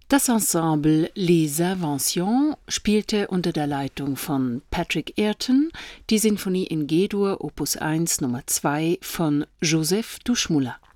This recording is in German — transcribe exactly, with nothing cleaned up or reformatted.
Das Ensemble Les Inventions spielte unter der Leitung von Patrick Ayrton die Sinfonie in G-Dur Opus eins Nummer zwei von Joseph Dushmulla.